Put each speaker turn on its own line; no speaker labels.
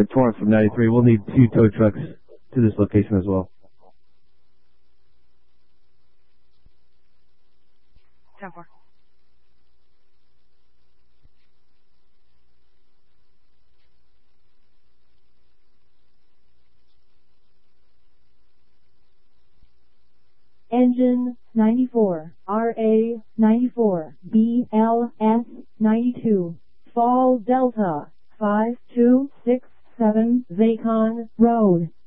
Torrance from 93. We'll need 2 tow trucks to this location as well.
10-4.
Engine 94, RA 94, BLS 92, Fall Delta 5267 Zacon Road.